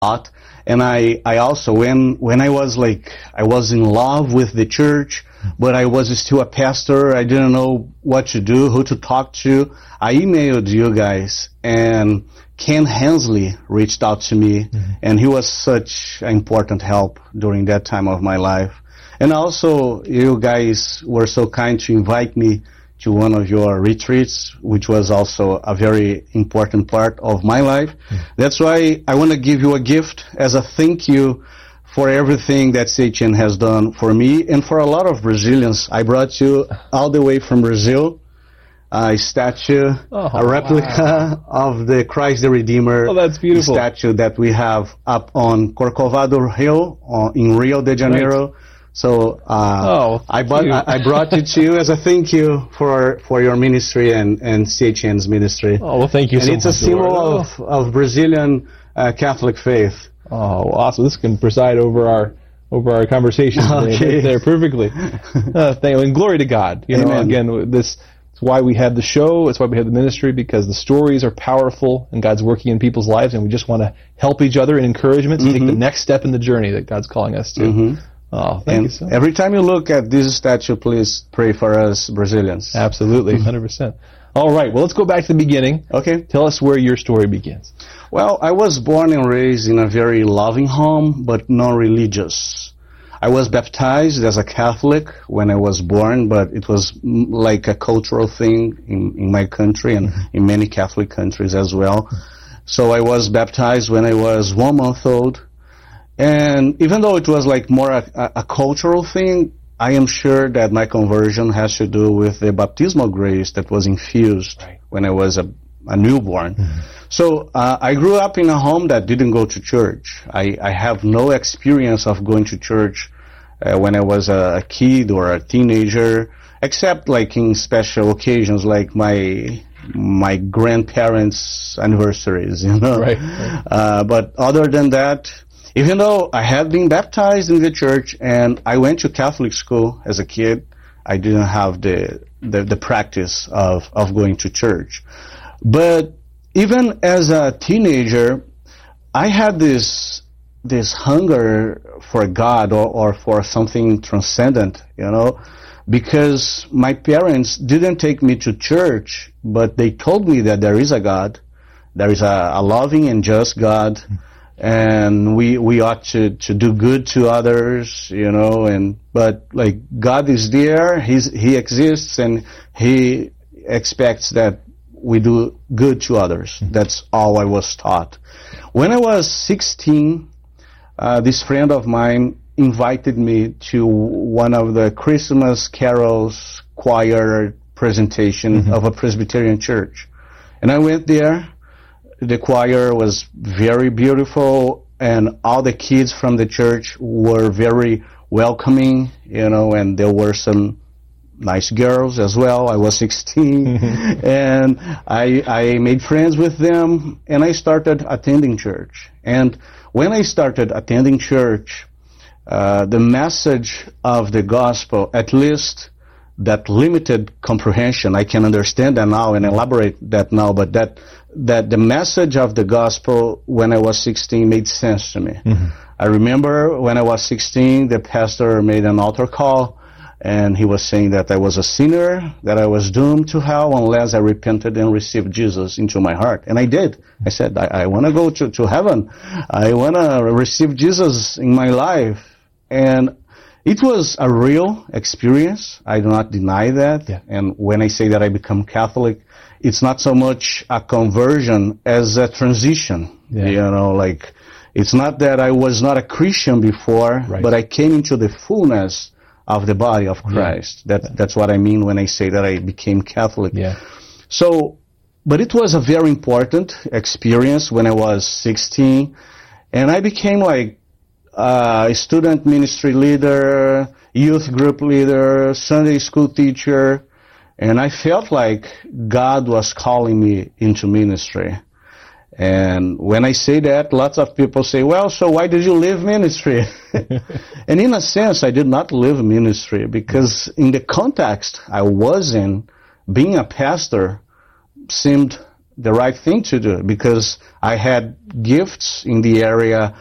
lot. And I also, when I was I was in love with the church, but I was still a pastor, I didn't know what to do, who to talk to, I emailed you guys, and Ken Hensley reached out to me, and he was such an important help during that time of my life. And also, you guys were so kind to invite me to one of your retreats, which was also a very important part of my life. That's why I want to give you a gift as a thank you for everything that CHN has done for me and for a lot of Brazilians. I brought you all the way from Brazil a statue, a replica of the Christ the Redeemer. Oh, that's beautiful. Statue that we have up on Corcovado Hill in Rio de Janeiro. Right. So I brought it to you as a thank you for your ministry and CHN's ministry. Oh, well, thank you so much. And it's a symbol of Brazilian Catholic faith. Oh, awesome. This can preside over our conversation today. There perfectly. Thank you. And glory to God. You know, again, this is why we have the show. It's why we have the ministry, because the stories are powerful and God's working in people's lives, and we just want to help each other in encouragement to take the next step in the journey that God's calling us to. Oh, thank you so much. Every time you look at this statue, please pray for us Brazilians. Absolutely, 100%. All right, well, let's go back to the beginning. Okay. Tell us where your story begins. Well, I was born and raised in a very loving home, but non-religious. I was baptized as a Catholic when I was born, but it was like a cultural thing in my country and in many Catholic countries as well. So I was baptized when I was 1 month old. And even though it was like more a cultural thing, I am sure that my conversion has to do with the baptismal grace that was infused when I was a newborn. So I grew up in a home that didn't go to church. I have no experience of going to church when I was a kid or a teenager, except like in special occasions like my grandparents' anniversaries, you know. But other than that, even though I had been baptized in the church and I went to Catholic school as a kid, I didn't have the practice of going to church. But even as a teenager, I had this hunger for God or for something transcendent, you know, because my parents didn't take me to church, but they told me that there is a God, there is a loving and just God, and we ought to do good to others, you know, but like God is there, He exists, and He expects that we do good to others. That's all I was taught. When I was 16, this friend of mine invited me to one of the Christmas carols choir presentation of a Presbyterian church. And I went there. The choir was very beautiful, and all the kids from the church were very welcoming, you know, and there were some nice girls as well. I was 16, and I made friends with them, and I started attending church. And when I started attending church, the message of the gospel, at least that limited comprehension, I can understand that now and elaborate that now, but that the message of the gospel when I was 16 made sense to me. I remember when I was 16, the pastor made an altar call, and he was saying that I was a sinner, that I was doomed to hell unless I repented and received Jesus into my heart. And I did. I said, I want to go to heaven. I want to receive Jesus in my life. And it was a real experience. I do not deny that. Yeah. And when I say that I become Catholic, it's not so much a conversion as a transition. Yeah. You know, like, it's not that I was not a Christian before, but I came into the fullness of the body of Christ. That's what I mean when I say that I became Catholic. Yeah. So, but it was a very important experience when I was 16, and I became like a student ministry leader, youth group leader, Sunday school teacher, and I felt like God was calling me into ministry. And when I say that, lots of people say, well, so why did you leave ministry? And in a sense, I did not leave ministry, because in the context I was in, being a pastor seemed the right thing to do, because I had gifts in the area